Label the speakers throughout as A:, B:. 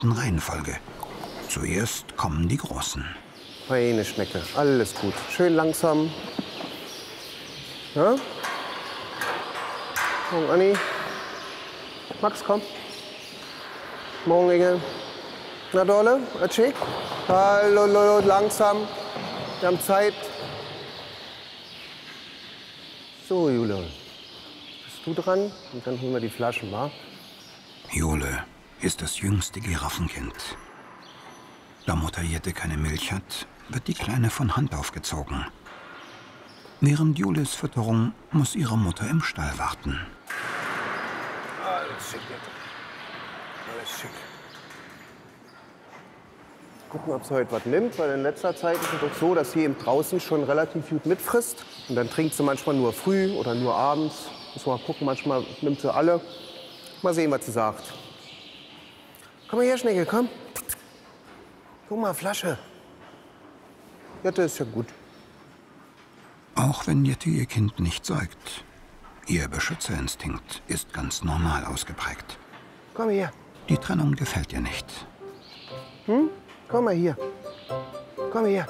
A: strikten Reihenfolge. Zuerst kommen die Großen.
B: Feine Schnecke, alles gut. Schön langsam. Ja? Morgen, Anni. Max, komm. Morgen, Inge. Na, Dorle, schick. Hallo, langsam. Wir haben Zeit. So, Jule. Bist du dran? Und dann holen wir die Flaschen, wa?
A: Jule ist das jüngste Giraffenkind. Da Mutter Jette keine Milch hat, wird die Kleine von Hand aufgezogen. Während Jules Fütterung muss ihre Mutter im Stall warten.
B: Alles schick, Jette. Alles schick. Gucken, ob sie heute was nimmt, weil in letzter Zeit ist es doch so, dass sie eben draußen schon relativ gut mitfrisst. Und dann trinkt sie manchmal nur früh oder nur abends. Muss mal gucken, manchmal nimmt sie alle. Mal sehen, was sie sagt. Komm mal her, Schnecke, komm. Guck mal, Flasche. Jette ist ja gut.
A: Auch wenn Jette ihr Kind nicht säugt, ihr Beschützerinstinkt ist ganz normal ausgeprägt.
B: Komm her.
A: Die Trennung gefällt ihr nicht.
B: Hm? Komm mal hier. Komm her.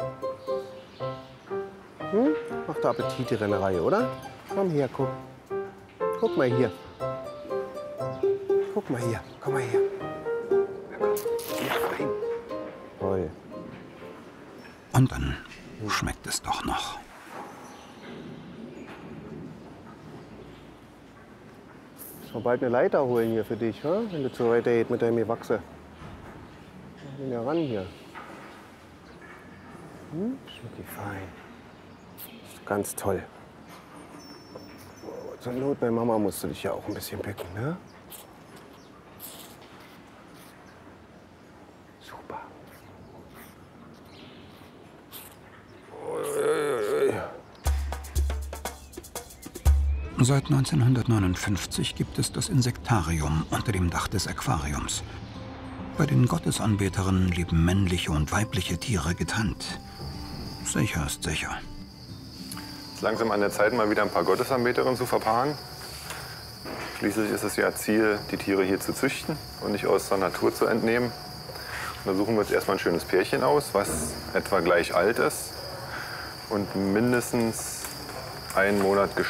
B: Hm? Macht Appetit, die Rennerei, oder? Komm her, guck. Guck mal hier. Guck mal hier. Komm mal her. Ja, komm. Ja, rein. Toll.
A: Und dann schmeckt es doch noch.
B: Ich muss bald eine Leiter holen hier für dich, ha? Wenn du zu weiter geht mit deinem Gewachse. Geh ja ran hier. Hm? Schmeckt fein. Ist ganz toll. Oh, zur Not bei Mama musst du dich ja auch ein bisschen picken, ne? Super.
A: Seit 1959 gibt es das Insektarium unter dem Dach des Aquariums. Bei den Gottesanbeterinnen leben männliche und weibliche Tiere getrennt. Sicher ist sicher.
C: Es ist langsam an der Zeit, mal wieder ein paar Gottesanbeterinnen zu verpaaren. Schließlich ist es ja Ziel, die Tiere hier zu züchten und nicht aus der Natur zu entnehmen. Und da suchen wir jetzt erstmal ein schönes Pärchen aus, was etwa gleich alt ist und mindestens einen Monat